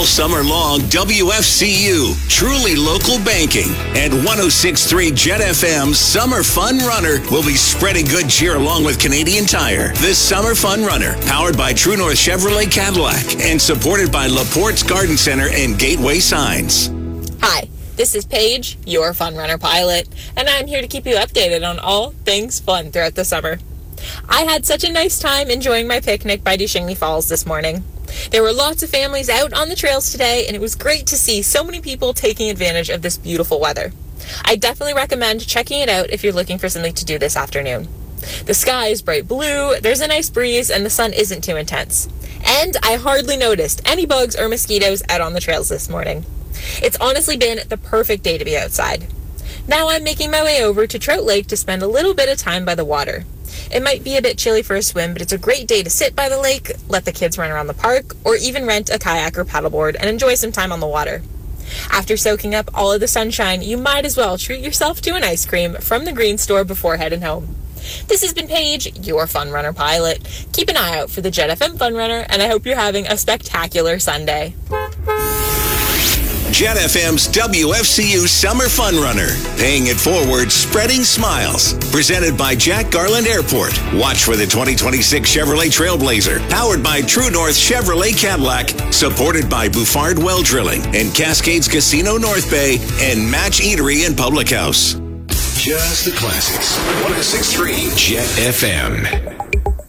summer long, WFCU, truly local banking, and 106.3 Jet FM's Summer Fun Runner will be spreading good cheer along with Canadian Tire. This Summer Fun Runner, powered by True North Chevrolet Cadillac and supported by LaPorte's Garden Center and Gateway Signs. Hi, this is Paige, your Fun Runner pilot, and I'm here to keep you updated on all things fun throughout the summer. I had such a nice time enjoying my picnic by Duchesne Falls this morning. There were lots of families out on the trails today, and it was great to see so many people taking advantage of this beautiful weather. I definitely recommend checking it out if you're looking for something to do this afternoon. The sky is bright blue, there's a nice breeze, and the sun isn't too intense. And I hardly noticed any bugs or mosquitoes out on the trails this morning. It's honestly been the perfect day to be outside. Now I'm making my way over to Trout Lake to spend a little bit of time by the water. It might be a bit chilly for a swim, but it's a great day to sit by the lake, let the kids run around the park, or even rent a kayak or paddleboard and enjoy some time on the water. After soaking up all of the sunshine, you might as well treat yourself to an ice cream from the Green Store before heading home. This has been Paige, your Fun Runner pilot. Keep an eye out for the Jet FM Fun Runner, and I hope you're having a spectacular Sunday. Jet FM's WFCU Summer Fun Runner. Paying it forward, spreading smiles. Presented by Jack Garland Airport. Watch for the 2026 Chevrolet Trailblazer. Powered by True North Chevrolet Cadillac. Supported by Bouffard Well Drilling and Cascades Casino North Bay and Match Eatery and Public House. Just the classics. 106.3 Jet FM.